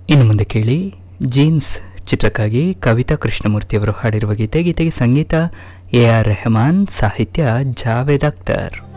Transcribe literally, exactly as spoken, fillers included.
ಇನ್ನು ಮುಂದೆ ಕೇಳಿ ಜೀನ್ಸ್ ಚಿತ್ರಕ್ಕಾಗಿ ಕವಿತಾ ಕೃಷ್ಣಮೂರ್ತಿಯವರು ಹಾಡಿರುವ ಗೀತೆ. ಗೀತೆಗೆ ಸಂಗೀತ ಎ ಆರ್ ರೆಹಮಾನ್, ಸಾಹಿತ್ಯ ಜಾವೇದ್ ಅಖ್ತರ್.